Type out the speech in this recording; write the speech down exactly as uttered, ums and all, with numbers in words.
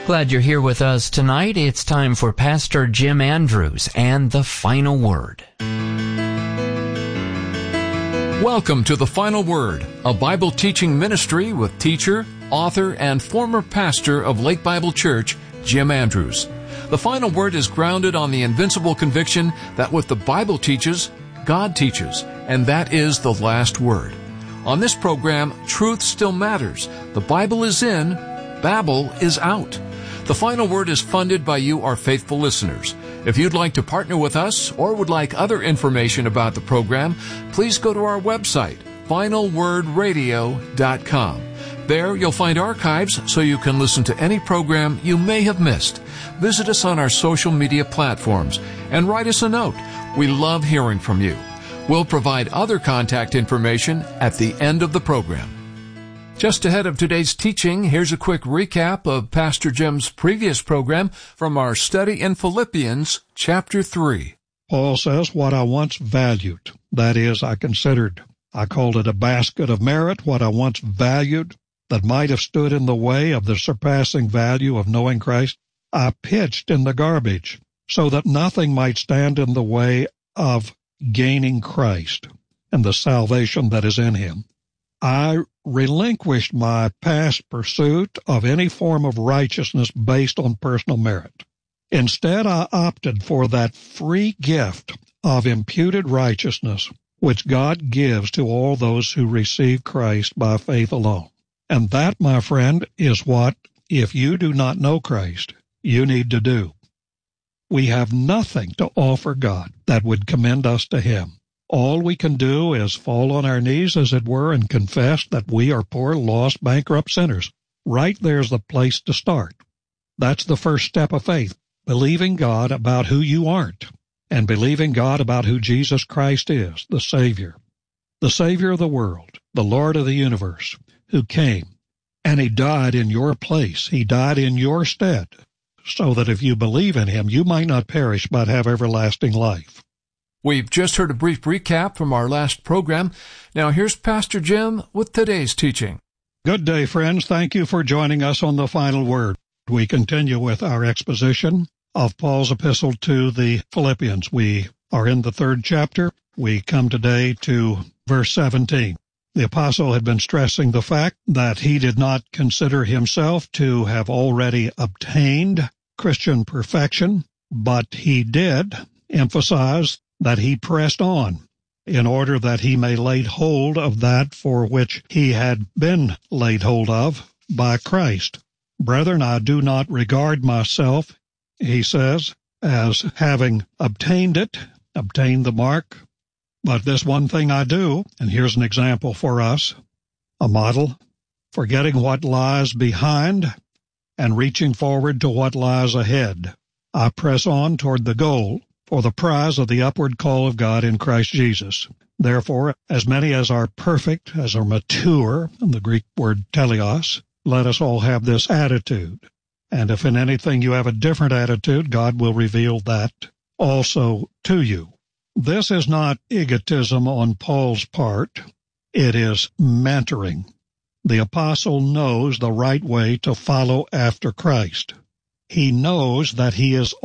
Glad you're here with us tonight. It's time for Pastor Jim Andrews and the Final Word. Welcome to The Final Word, a Bible teaching ministry with teacher, author, and former pastor of Lake Bible Church, Jim Andrews. The Final Word is grounded on the invincible conviction that what the Bible teaches, God teaches, and that is the last word. On this program, truth still matters. The Bible is in, Babel is out. The Final Word is funded by you, our faithful listeners. If you'd like to partner with us or would like other information about the program, please go to our website, final word radio dot com. There you'll find archives so you can listen to any program you may have missed. Visit us on our social media platforms and write us a note. We love hearing from you. We'll provide other contact information at the end of the program. Just ahead of today's teaching, here's a quick recap of Pastor Jim's previous program from our study in Philippians chapter three. Paul says, what I once valued, that is, I considered, I called it a basket of merit, what I once valued that might have stood in the way of the surpassing value of knowing Christ, I pitched in the garbage so that nothing might stand in the way of gaining Christ and the salvation that is in him. I relinquished my past pursuit of any form of righteousness based on personal merit. Instead, I opted for that free gift of imputed righteousness which God gives to all those who receive Christ by faith alone. And that, my friend, is what, if you do not know Christ, you need to do. We have nothing to offer God that would commend us to Him. All we can do is fall on our knees, as it were, and confess that we are poor, lost, bankrupt sinners. Right there's the place to start. That's the first step of faith, believing God about who you aren't, and believing God about who Jesus Christ is, the Savior, the Savior of the world, the Lord of the universe, who came, and He died in your place. He died in your stead, so that if you believe in Him, you might not perish but have everlasting life. We've just heard a brief recap from our last program. Now here's Pastor Jim with today's teaching. Good day, friends. Thank you for joining us on the Final Word. We continue with our exposition of Paul's epistle to the Philippians. We are in the third chapter. We come today to verse seventeen. The apostle had been stressing the fact that he did not consider himself to have already obtained Christian perfection, but he did emphasize that he pressed on in order that he may lay hold of that for which he had been laid hold of by Christ. Brethren, I do not regard myself, he says, as having obtained it, obtained the mark, but this one thing I do, and here's an example for us, a model, forgetting what lies behind and reaching forward to what lies ahead. I press on toward the goal, for the prize of the upward call of God in Christ Jesus. Therefore, as many as are perfect, as are mature, and the Greek word teleos, let us all have this attitude. And if in anything you have a different attitude, God will reveal that also to you. This is not egotism on Paul's part. It is mentoring. The apostle knows the right way to follow after Christ. He knows that he is